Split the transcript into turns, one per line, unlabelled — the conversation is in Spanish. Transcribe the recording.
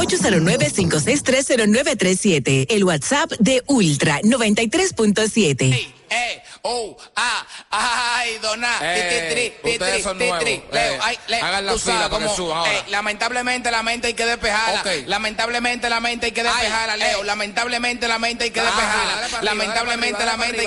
809-5630937. El WhatsApp de Ultra 93.7.
Ay, Dona,
ustedes son nuevos. Hagan la fila para que suban ahora.
Lamentablemente la mente hay que despejarla.
Okay.
Lamentablemente la mente hay que despejarla, Leo. Lamentablemente la mente hay que despejarla. Lamentablemente la mente hay